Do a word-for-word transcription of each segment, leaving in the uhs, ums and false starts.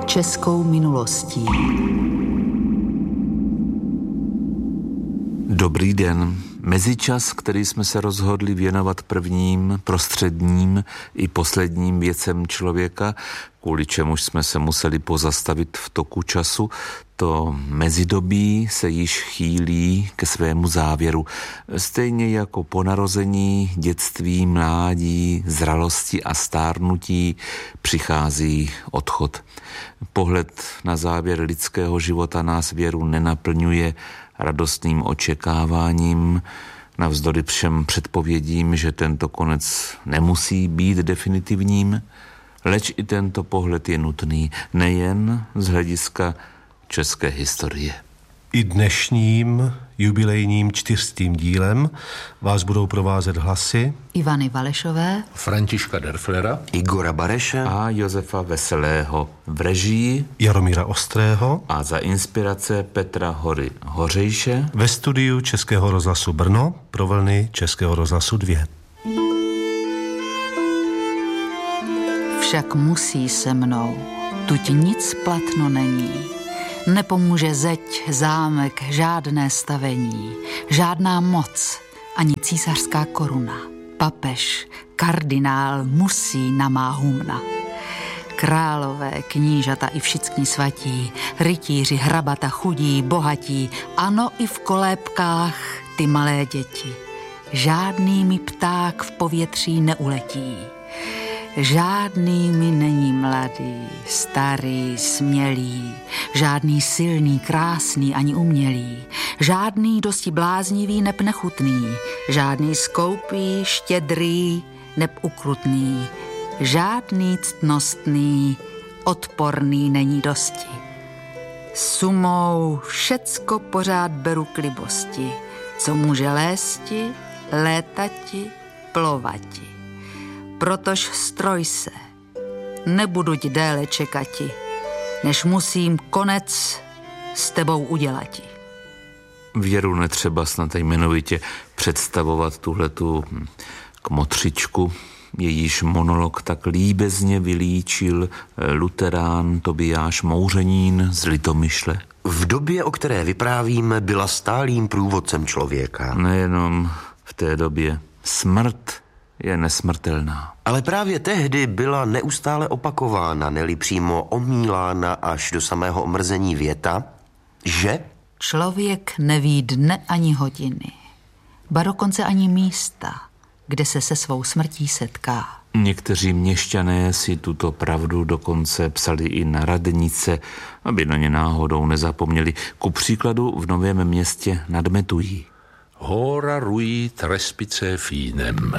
českou minulostí. Dobrý den. Mezičas, který jsme se rozhodli věnovat prvním, prostředním i posledním věcem člověka, kvůli čemuž jsme se museli pozastavit v toku času, to mezidobí se již chýlí ke svému závěru. Stejně jako po narození, dětství, mládí, zralosti a stárnutí přichází odchod. Pohled na závěr lidského života nás věru nenaplňuje radostným očekáváním, navzdory všem předpovědím, že tento konec nemusí být definitivním, leč i tento pohled je nutný nejen z hlediska české historie. I dnešním jubilejním čtyřstým dílem vás budou provázet hlasy Ivany Valešové, Františka Derflera, Igora Bareše a Josefa Veselého v režii Jaromíra Ostrého a za inspirace Petra Hory Hořejše ve studiu Českého rozhlasu Brno pro vlny Českého rozhlasu dva. Však musí se mnou, tuď nic platno není. Nepomůže zeď, zámek, žádné stavení, žádná moc, ani císařská koruna. Papež, kardinál musí na má humna. Králové, knížata i všichni svatí, rytíři, hrabata, chudí, bohatí, ano i v kolébkách ty malé děti. Žádný mi pták v povětří neuletí. Žádný mi není mladý, starý, smělý, žádný silný, krásný ani umělý, žádný dosti bláznivý neb nechutný, žádný skoupý, štědrý neb ukrutný, žádný ctnostný, odporný není dosti. Sumou všecko pořád beru k libosti, co může lésti, létati, plovati. Protož stroj se, nebudu ti déle čekati, než musím konec s tebou udělati. Věru netřeba snad jmenovitě představovat tuhletu kmotřičku, jejíž monolog tak líbezně vylíčil luterán Tobiáš Mouřenín z Litomyšle. v době, o které vyprávíme, byla stálým průvodcem člověka. Nejenom v té době. Smrt je nesmrtelná. Ale právě tehdy byla neustále opakována, neli přímo omílána až do samého omrzení věta, že člověk neví dne ani hodiny, ba dokonce ani místa, kde se se svou smrtí setká. Někteří měšťané si tuto pravdu dokonce psali i na radnice, aby na ně náhodou nezapomněli. Ku příkladu v Novém Městě nad Metují. Hora ruit respice finem,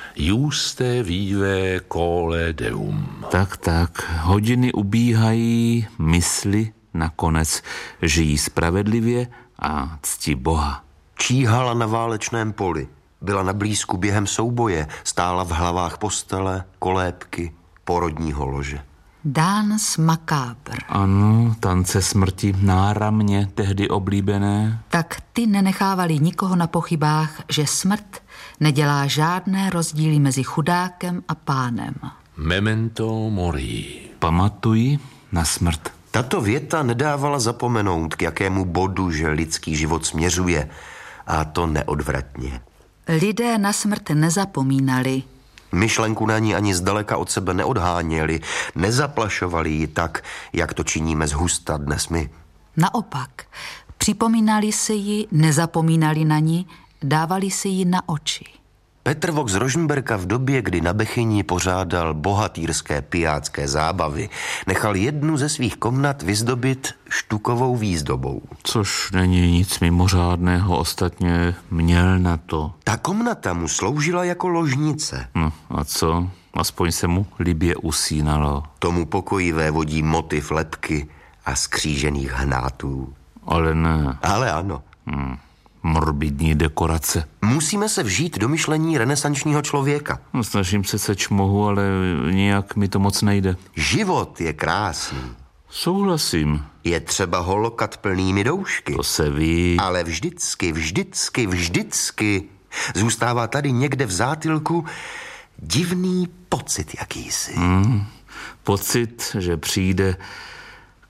juste vive cole deum. Tak, tak, hodiny ubíhají, mysli nakonec žijí spravedlivě a ctí Boha. Číhala na válečném poli, byla na blízku během souboje, stála v hlavách postele, kolébky, porodního lože. Dans macabre. Ano, tance smrti náramně tehdy oblíbené. Tak ty nenechávali nikoho na pochybách, že smrt nedělá žádné rozdíly mezi chudákem a pánem. Memento mori. Pamatuj na smrt. Tato věta nedávala zapomenout, k jakému bodu, že lidský život směřuje, a to neodvratně. Lidé na smrt nezapomínali. Myšlenku na ní ani zdaleka od sebe neodháněli, nezaplašovali ji tak, jak to činíme zhusta dnes my. Naopak, připomínali si ji, nezapomínali na ní, dávali si ji na oči. Petr Vok z Rožmberka v době, kdy na Bechyni pořádal bohatýrské pijácké zábavy, nechal jednu ze svých komnat vyzdobit štukovou výzdobou. Což není nic mimořádného, ostatně měl na to. Ta komnata mu sloužila jako ložnice. No a co? Aspoň se mu libě usínalo. Tomu pokoji vévodí motiv lebky a skřížených hnátů. Ale ne. Ale ano. Hmm. Morbidní dekorace. Musíme se vžít do myšlení renesančního člověka. No, snažím se seč mohu, ale nějak mi to moc nejde. Život je krásný. Souhlasím. Je třeba ho lokat plnými doušky. To se ví. Ale vždycky, vždycky, vždycky zůstává tady někde v zátylku divný pocit jakýsi. Hmm. Pocit, že přijde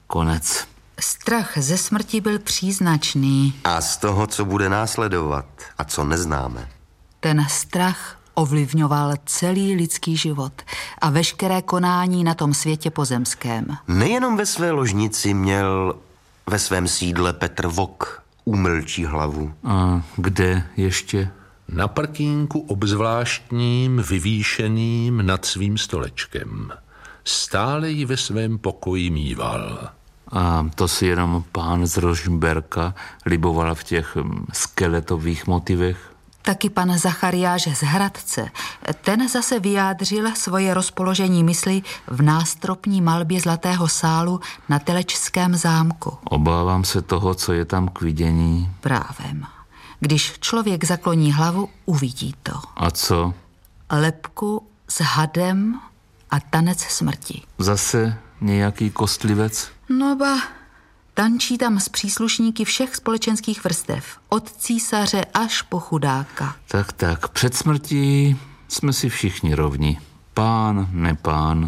konec. Strach ze smrti byl příznačný. A z toho, co bude následovat a co neznáme. Ten strach ovlivňoval celý lidský život a veškeré konání na tom světě pozemském. Nejenom ve své ložnici měl ve svém sídle Petr Vok úmlčí hlavu. A kde ještě? Na parkínku obzvláštním, vyvýšeným nad svým stolečkem. Stále ji ve svém pokoji míval. A to si jenom pán z Rožmberka liboval v těch skeletových motivech? Taky pan Zachariáš z Hradce. Ten zase vyjádřil svoje rozpoložení mysli v nástropní malbě zlatého sálu na Telečském zámku. Obávám se toho, co je tam k vidění. Právem. Když člověk zakloní hlavu, uvidí to. A co? Lebku s hadem a tanec smrti. Zase nějaký kostlivec? No ba, tančí tam s příslušníky všech společenských vrstev. Od císaře až po chudáka. Tak, tak, před smrtí jsme si všichni rovni. Pán, nepán.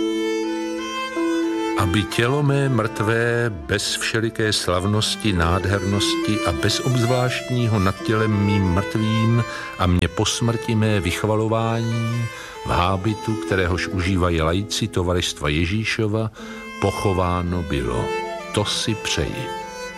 Aby tělo mé mrtvé bez všeliké slavnosti, nádhernosti a bez obzvláštního nad tělem mým mrtvým a mě po smrti mé vychvalování v hábitu, kteréhož užívají laici Tovaristva Ježíšova, pochováno bylo. To si přeji.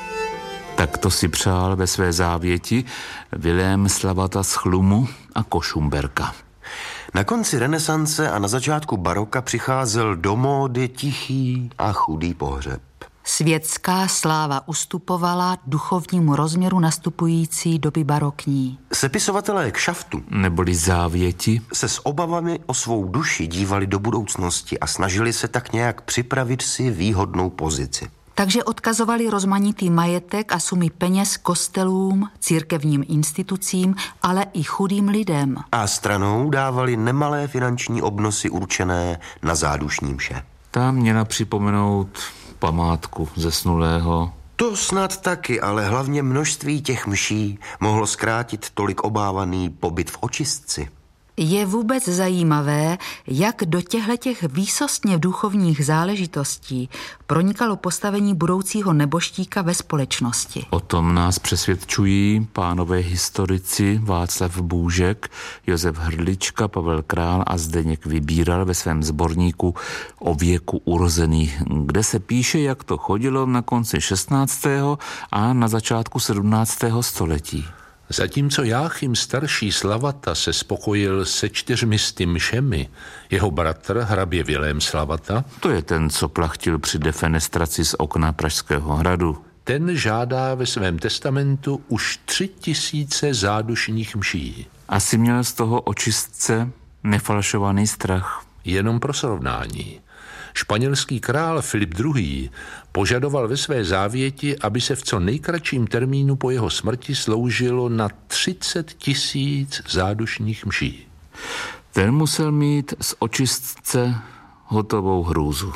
Tak to si přál ve své závěti Vilém Slavata z Chlumu a Košumberka. Na konci renesance a na začátku baroka přicházel do módy tichý a chudý pohřeb. Světská sláva ustupovala duchovnímu rozměru nastupující doby barokní. Sepisovatelé kšaftu neboli závěti se s obavami o svou duši dívali do budoucnosti a snažili se tak nějak připravit si výhodnou pozici. Takže odkazovali rozmanitý majetek a sumy peněz kostelům, církevním institucím, ale i chudým lidem. A stranou dávali nemalé finanční obnosy určené na zádušní mše. Ta měla připomenout památku zesnulého. To snad taky, ale hlavně množství těch mší mohlo zkrátit tolik obávaný pobyt v očistci. Je vůbec zajímavé, jak do těchhletěch výsostně duchovních záležitostí pronikalo postavení budoucího neboštíka ve společnosti. O tom nás přesvědčují pánové historici Václav Bůžek, Josef Hrdlička, Pavel Král a Zdeněk Vybíral ve svém sborníku O věku urozených, kde se píše, jak to chodilo na konci šestnáctého a na začátku sedmnáctého století. Zatímco Jáchym starší Slavata se spokojil se čtyřmisty mšemi, jeho bratr hrabě Vilém Slavata, to je ten, co plachtil při defenestraci z okna Pražského hradu, ten žádá ve svém testamentu už tři tisíce zádušních mší. Asi měl z toho očistce nefalšovaný strach. Jenom pro srovnání. Španělský král Filip druhý. požadoval ve své závěti, aby se v co nejkratším termínu po jeho smrti sloužilo na třicet tisíc zádušních mší. Ten musel mít z očistce hotovou hrůzu.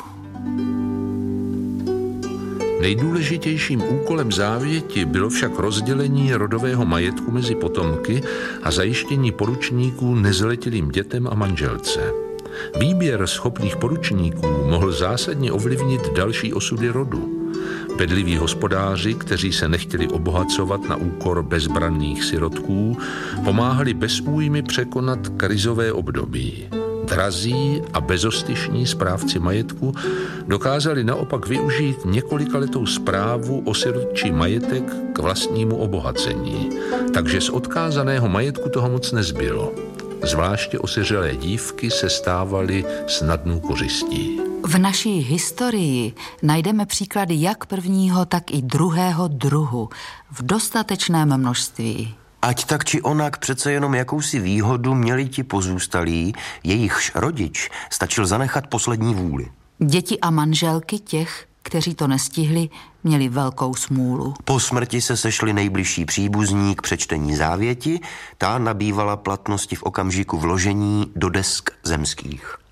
Nejdůležitějším úkolem závěti bylo však rozdělení rodového majetku mezi potomky a zajištění poručníků nezletilým dětem a manželce. Výběr schopných poručníků mohl zásadně ovlivnit další osudy rodu. Bedliví hospodáři, kteří se nechtěli obohacovat na úkor bezbranných sirotků, pomáhali bez újmy překonat krizové období. Drazí a bezostyšní správci majetku dokázali naopak využít několikaletou správu o sirotčí majetek k vlastnímu obohacení, takže z odkázaného majetku toho moc nezbylo. Zvláště osiřelé dívky se stávaly snadnou kořistí. V naší historii najdeme příklady jak prvního, tak i druhého druhu v dostatečném množství. Ať tak či onak přece jenom jakousi výhodu měli ti pozůstalí, jejichž rodič stačil zanechat poslední vůli. Děti a manželky těch, kteří to nestihli, měli velkou smůlu. Po smrti se sešli nejbližší příbuzní k přečtení závěti, ta nabývala platnosti v okamžiku vložení do desk zemských.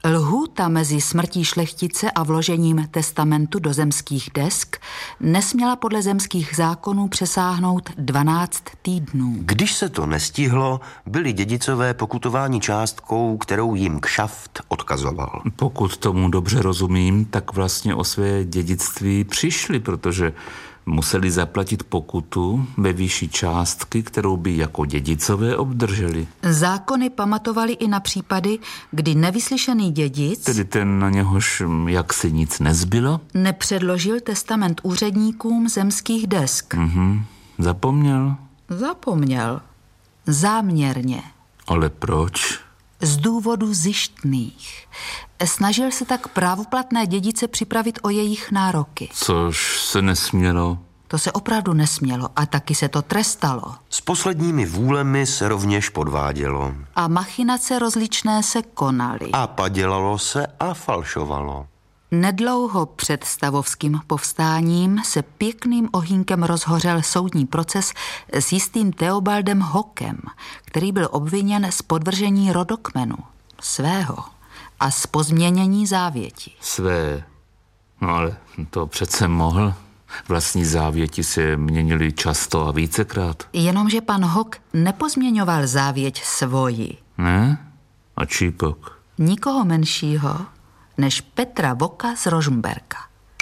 Lhůta mezi smrtí šlechtice a vložením testamentu do zemských desk nesměla podle zemských zákonů přesáhnout dvanáct týdnů. Když se to nestihlo, byli dědicové pokutováni částkou, kterou jim kšaft odkazoval. Pokud tomu dobře rozumím, tak vlastně o své dědictví přišli, protože museli zaplatit pokutu ve výši částky, kterou by jako dědicové obdrželi. Zákony pamatovali i na případy, kdy nevyslyšený dědic, tedy ten, na něhož jaksi nic nezbylo, nepředložil testament úředníkům zemských desk. Mhm. Zapomněl? Zapomněl. Záměrně. Ale proč? Z důvodů zištných. Snažil se tak právoplatné dědice připravit o jejich nároky. Což se nesmělo. To se opravdu nesmělo a taky se to trestalo. S posledními vůlemi se rovněž podvádělo. A machinace rozličné se konaly. A padělalo se a falšovalo. Nedlouho před stavovským povstáním se pěkným ohýnkem rozhořel soudní proces s jistým Theobaldem Hockem, který byl obviněn z podvržení rodokmenu svého a z pozměnění závěti. Své. No ale to přece mohl. Vlastní závěti se měnily často a vícekrát. Jenomže pan Hock nepozměňoval závěť svoji. Ne? A čípok? Nikoho menšího než Petra Voka z Rožmberka.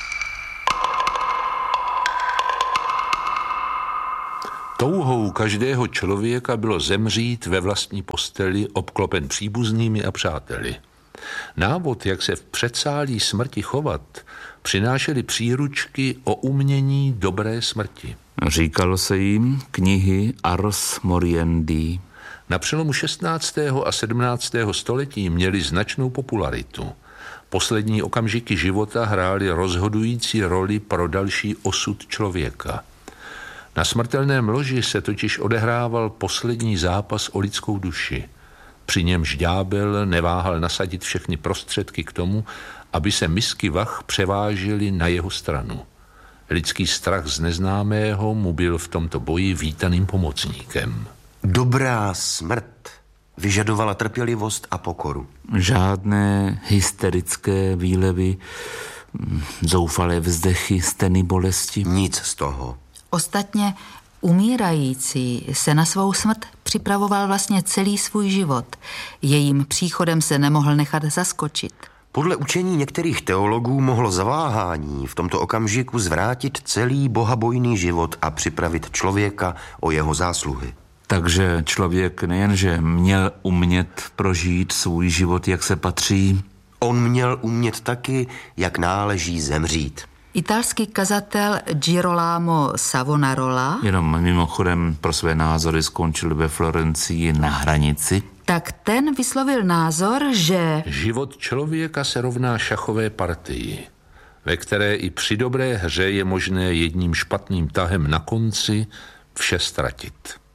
Touhou každého člověka bylo zemřít ve vlastní posteli, obklopen příbuznými a přáteli. Návod, jak se v předsálí smrti chovat, přinášely příručky o umění dobré smrti. Říkalo se jim knihy Ars Moriendi. Na přelomu šestnáctého a sedmnáctého století měly značnou popularitu. Poslední okamžiky života hrály rozhodující roli pro další osud člověka. Na smrtelném loži se totiž odehrával poslední zápas o lidskou duši. Při němž ďábel neváhal nasadit všechny prostředky k tomu, aby se misky vah převážily na jeho stranu. Lidský strach z neznámého mu byl v tomto boji vítaným pomocníkem. Dobrá smrt vyžadovala trpělivost a pokoru. Žádné hysterické výlevy, zoufalé vzdechy, steny bolesti. Nic z toho. Ostatně umírající se na svou smrt připravoval vlastně celý svůj život. Jejím příchodem se nemohl nechat zaskočit. Podle učení některých teologů mohlo zaváhání v tomto okamžiku zvrátit celý bohabojný život a připravit člověka o jeho zásluhy. Takže člověk nejenže měl umět prožít svůj život, jak se patří. On měl umět taky, jak náleží zemřít. Italský kazatel Girolamo Savonarola, Jenom mimochodem pro své názory skončil ve Florencii na hranici. tak ten vyslovil názor, že Život člověka se rovná šachové partii, ve které i při dobré hře je možné jedním špatným tahem na konci vše ztratit.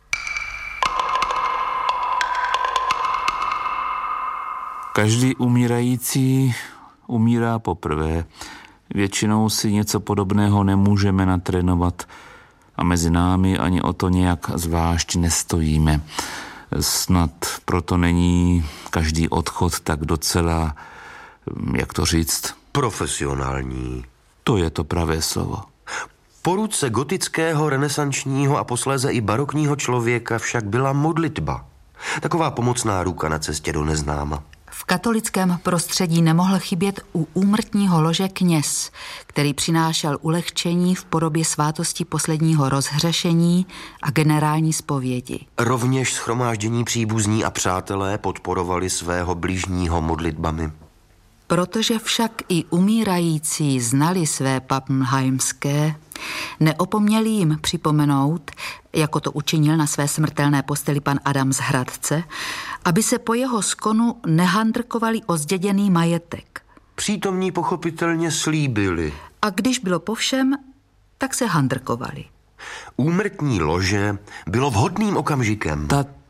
Každý umírající umírá poprvé. Většinou si něco podobného nemůžeme natrénovat a mezi námi ani o to nějak zvlášť nestojíme. Snad proto není každý odchod tak docela, jak to říct? Profesionální. To je to pravé slovo. Po ruce gotického, renesančního a posléze i barokního člověka však byla modlitba. Taková pomocná ruka na cestě do neznáma. v katolickém prostředí nemohl chybět u úmrtního lože kněz, který přinášel ulehčení v podobě svátosti posledního rozhřešení a generální zpovědi. Rovněž shromáždění příbuzní a přátelé podporovali svého bližního modlitbami. Protože však i umírající znali své papnheimské, neopomněli jim připomenout, jako to učinil na své smrtelné posteli pan Adam z Hradce, aby se po jeho skonu nehandrkovali o zděděný majetek. Přítomní pochopitelně slíbili. A když bylo po všem, tak se handrkovali. Úmrtní lože bylo vhodným okamžikem. Ta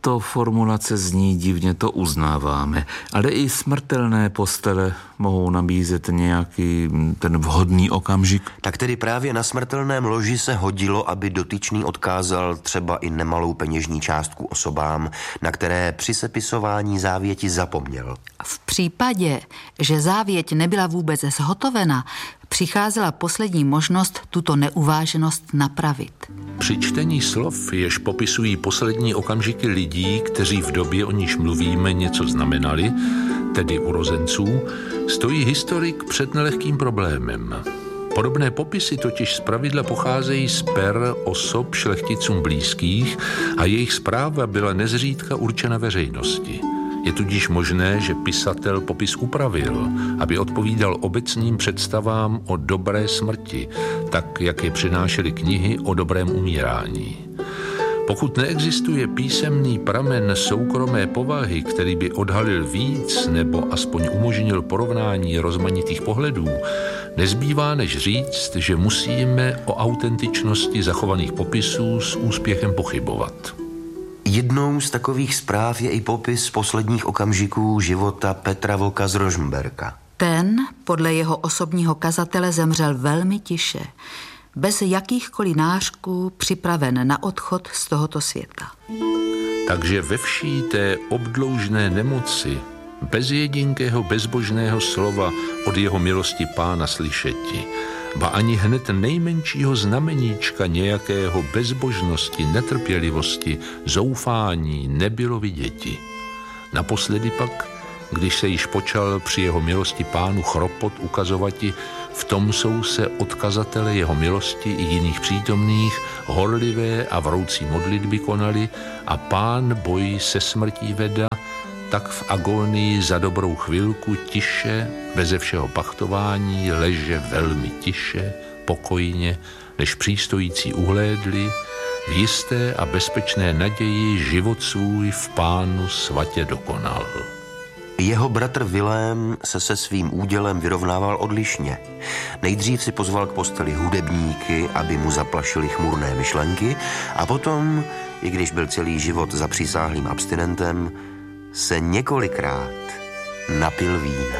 Tato formulace zní divně, to uznáváme, ale i smrtelné postele mohou nabízet nějaký ten vhodný okamžik. Tak tedy právě na smrtelném loži se hodilo, aby dotyčný odkázal třeba i nemalou peněžní částku osobám, na které při sepisování závěti zapomněl. V případě, že závěť nebyla vůbec zhotovena, přicházela poslední možnost tuto neuváženost napravit. Při čtení slov, jež popisují poslední okamžiky lidí, kteří v době, o níž mluvíme, něco znamenali, tedy urozenců, stojí historik před nelehkým problémem. Podobné popisy totiž zpravidla pocházejí z per osob šlechticům blízkých a jejich správa byla nezřídka určena veřejnosti. Je tudíž možné, že pisatel popis upravil, aby odpovídal obecným představám o dobré smrti, tak jak je přinášely knihy o dobrém umírání. Pokud neexistuje písemný pramen soukromé povahy, který by odhalil víc nebo aspoň umožnil porovnání rozmanitých pohledů, nezbývá než říct, že musíme o autentičnosti zachovaných popisů s úspěchem pochybovat. Jednou z takových zpráv je i popis posledních okamžiků života Petra Vlka z Rožmberka. Ten podle jeho osobního kazatele zemřel velmi tiše, bez jakýchkoliv nářků, připraven na odchod z tohoto světa. Takže ve vší té obdloužné nemoci, bez jedinkého bezbožného slova od jeho milosti Pána slyšeti, ba ani hned nejmenšího znameníčka nějakého bezbožnosti, netrpělivosti, zoufání nebylo viděti. Naposledy pak, když se již počal při jeho milosti Pánu chropot ukazovati, v tom jsou se odkazatele jeho milosti i jiných přítomných horlivé a vroucí modlitby konali a Pán boj se smrtí veda, tak v agónii za dobrou chvilku tiše, beze všeho pachtování, leže velmi tiše, pokojně, než přístojící uhlédli, v jisté a bezpečné naději život svůj v Pánu svatě dokonal. Jeho bratr Vilém se se svým údělem vyrovnával odlišně. Nejdřív si pozval k posteli hudebníky, aby mu zaplašili chmurné myšlenky, a potom, i když byl celý život zapřísáhlým abstinentem, se několikrát napil vína.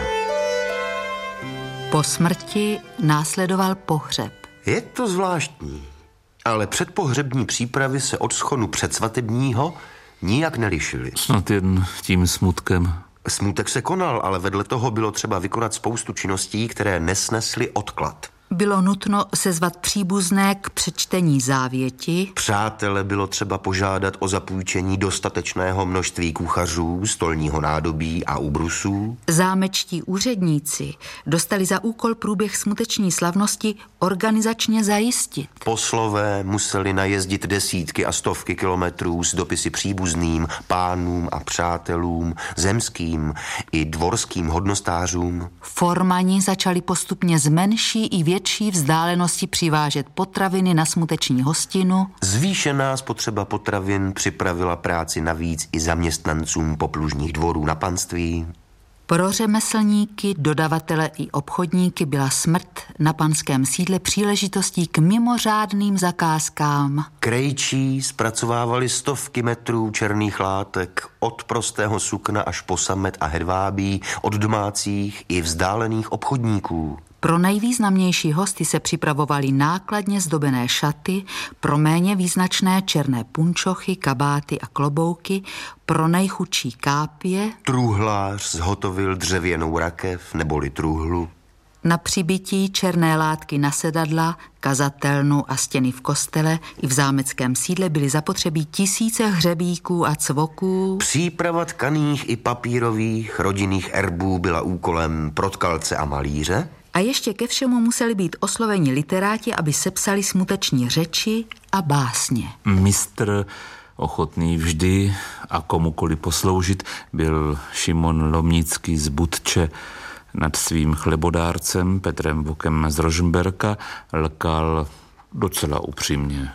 Po smrti následoval pohřeb. Je to zvláštní, ale předpohřební přípravy se od schonu předsvatebního nijak nelišily. Snad jen tím smutkem. Smutek se konal, ale vedle toho bylo třeba vykonat spoustu činností, které nesnesly odklad. Bylo nutno sezvat příbuzné k přečtení závěti. Přátele bylo třeba požádat o zapůjčení dostatečného množství kuchařů, stolního nádobí a ubrusů. Zámečtí úředníci dostali za úkol průběh smuteční slavnosti organizačně zajistit. Poslové museli najezdit desítky a stovky kilometrů s dopisy příbuzným, pánům a přátelům, zemským i dvorským hodnostářům. Formani začali postupně z menší i větší vzdálenosti přivážet potraviny na smuteční hostinu. Zvýšená spotřeba potravin připravila práci navíc i zaměstnancům poplužních dvorů na panství. Pro řemeslníky, dodavatele i obchodníky byla smrt na panském sídle příležitostí k mimořádným zakázkám. Krejčí zpracovávali stovky metrů černých látek, od prostého sukna až po samet a hedvábí, od domácích i vzdálených obchodníků. Pro nejvýznamnější hosty se připravovaly nákladně zdobené šaty, pro méně význačné černé punčochy, kabáty a klobouky, pro nejchudší kápě. Truhlář zhotovil dřevěnou rakev neboli truhlu. Na přibytí černé látky na sedadla, kazatelnu a stěny v kostele i v zámeckém sídle byly zapotřebí tisíce hřebíků a cvoků. Příprava tkaných i papírových rodinných erbů byla úkolem protkalce a malíře. A ještě ke všemu museli být osloveni literáti, aby sepsali smuteční řeči a básně. Mistr, ochotný vždy a komukoli posloužit, byl Šimon Lomnický z Budče. Nad svým chlebodárcem Petrem Vlkem z Rožmberka lkal docela upřímně.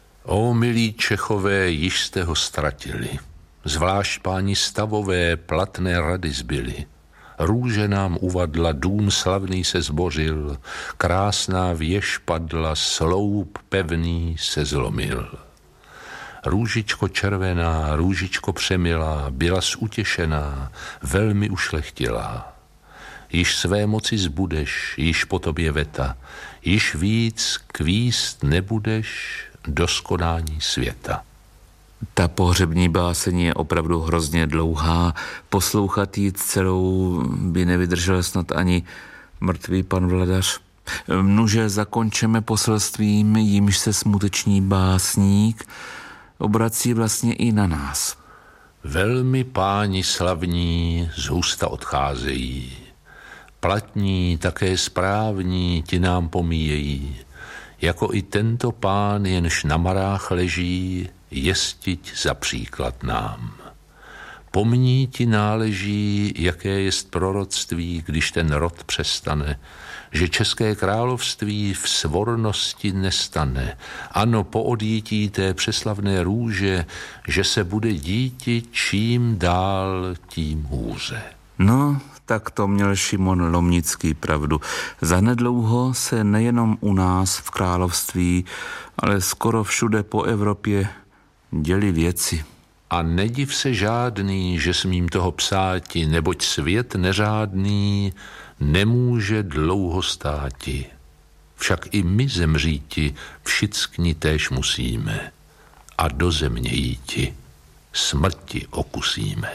O milí Čechové, již jste ho ztratili. Zvlášť páni stavové platné rady zbyly. Růže nám uvadla, dům slavný se zbořil, krásná věž padla, sloup pevný se zlomil. Růžičko červená, růžičko přemilá, byla zutěšená, velmi ušlechtilá. Již své moci zbudeš, již po tobě veta, již víc kvíst nebudeš do skonání světa. Ta pohřební báseň je opravdu hrozně dlouhá. Poslouchat ji celou by nevydržel snad ani mrtvý pan vladař. Mnuže zakončeme poselstvím, jímž se smuteční básník obrací vlastně i na nás. Velmi páni slavní z husta odcházejí. Platní, také správní, ti nám pomíjejí. Jako i tento pán, jenž na marách leží, jestiť za příklad nám. Pomní ti náleží, jaké jest proroctví, když ten rod přestane, že české království v svornosti nestane. Ano, po odjítí té přeslavné růže, že se bude díti čím dál, tím hůře. No, tak to měl Šimon Lomnický pravdu. Zanedlouho se nejenom u nás v království, ale skoro všude po Evropě děli věci. A nediv se žádný, že smím toho psáti, neboť svět neřádný nemůže dlouho státi. Však i my zemříti všichni též musíme a do země jíti smrti okusíme.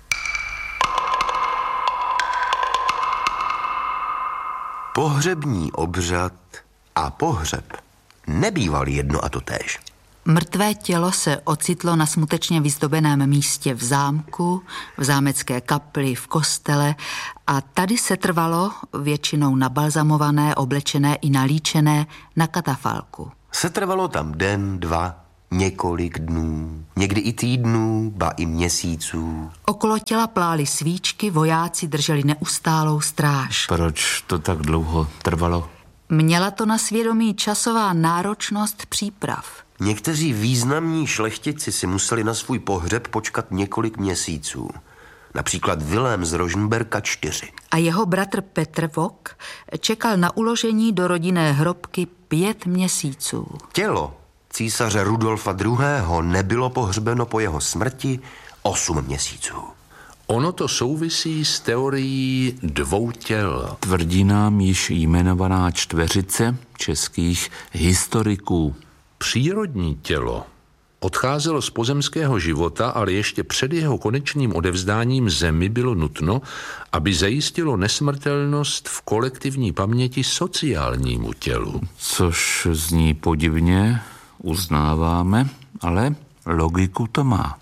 Pohřební obřad a pohřeb nebýval jedno a totéž. Mrtvé tělo se ocitlo na smutečně vyzdobeném místě v zámku, v zámecké kapli, v kostele a tady se trvalo, většinou nabalzamované, oblečené i nalíčené, na katafalku. Setrvalo tam den, dva, několik dnů, někdy i týdnů, ba i měsíců. Okolo těla plály svíčky, vojáci drželi neustálou stráž. Proč to tak dlouho trvalo? Měla to na svědomí časová náročnost příprav. Někteří významní šlechtici si museli na svůj pohřeb počkat několik měsíců. Například Vilém z Rožmberka čtyři. A jeho bratr Petr Vok čekal na uložení do rodinné hrobky pět měsíců. Tělo císaře Rudolfa druhého. nebylo pohřbeno po jeho smrti osm měsíců. Ono to souvisí s teorií dvou těl. Tvrdí nám již jmenovaná čtveřice českých historiků. Přírodní tělo odcházelo z pozemského života, ale ještě před jeho konečným odevzdáním zemi bylo nutno, aby zajistilo nesmrtelnost v kolektivní paměti sociálnímu tělu. Což zní podivně, uznáváme, ale logiku to má.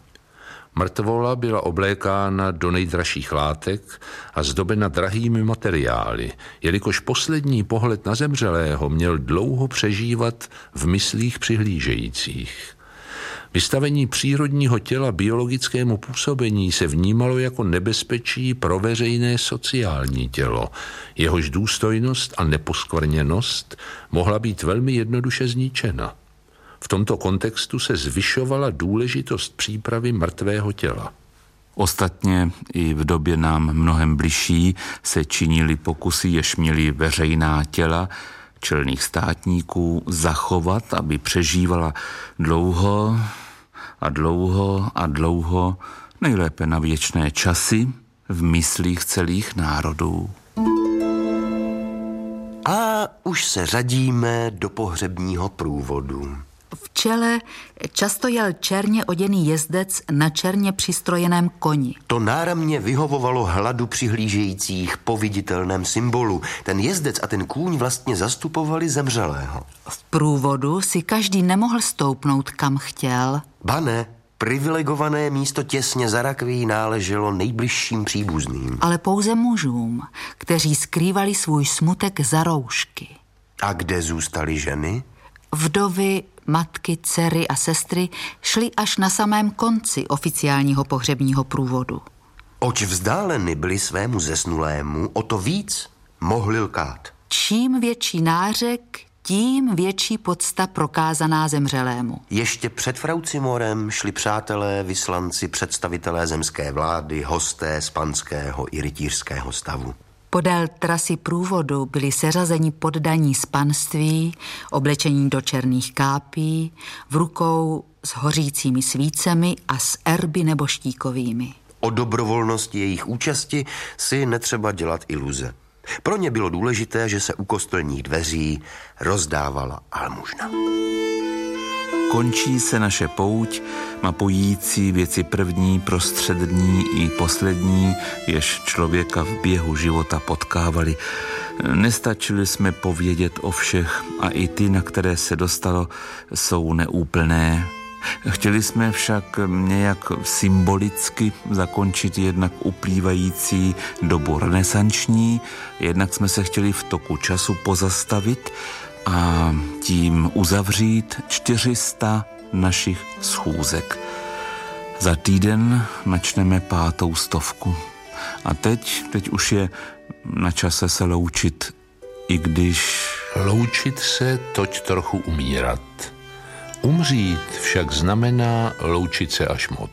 Mrtvola byla oblékána do nejdražších látek a zdobena drahými materiály, jelikož poslední pohled na zemřelého měl dlouho přežívat v myslích přihlížejících. Vystavení přírodního těla biologickému působení se vnímalo jako nebezpečí pro veřejné sociální tělo. Jehož důstojnost a neposkvrněnost mohla být velmi jednoduše zničena. V tomto kontextu se zvyšovala důležitost přípravy mrtvého těla. Ostatně i v době nám mnohem bližší se činily pokusy, jež měly veřejná těla čelných státníků zachovat, aby přežívala dlouho a dlouho a dlouho, nejlépe na věčné časy v myslích celých národů. A už se řadíme do pohřebního průvodu. V čele často jel černě oděný jezdec na černě přistrojeném koni. To náramně vyhovovalo hladu přihlížejících po viditelném symbolu. Ten jezdec a ten kůň vlastně zastupovali zemřelého. V průvodu si každý nemohl stoupnout, kam chtěl. Ba ne, privilegované místo těsně za rakví náleželo nejbližším příbuzným. Ale pouze mužům, kteří skrývali svůj smutek za roušky. A kde zůstaly ženy? Vdovy, matky, dcery a sestry šly až na samém konci oficiálního pohřebního průvodu. Oč vzdáleny byli svému zesnulému, o to víc mohli lkát. Čím větší nářek, tím větší podsta prokázaná zemřelému. Ještě před Fraucimorem šli přátelé, vyslanci, představitelé zemské vlády, hosté z panského i rytířského stavu. Podél trasy průvodu byli seřazeni poddaní z panství, oblečení do černých kápí, v rukou s hořícími svícemi a s erby nebo štíkovými. O dobrovolnosti jejich účasti si netřeba dělat iluze. Pro ně bylo důležité, že se u kostelních dveří rozdávala almužna. Končí se naše pouť, mapující věci první, prostřední i poslední, jež člověka v běhu života potkávali. Nestačili jsme povědět o všech a i ty, na které se dostalo, jsou neúplné. Chtěli jsme však nějak symbolicky zakončit jednak uplývající dobu renesanční, jednak jsme se chtěli v toku času pozastavit a tím uzavřít čtyři sta našich schůzek. Za týden načneme pátou stovku. A teď, teď už je na čase se loučit, i když... Loučit se, toť trochu umírat. Umřít však znamená loučit se až moc.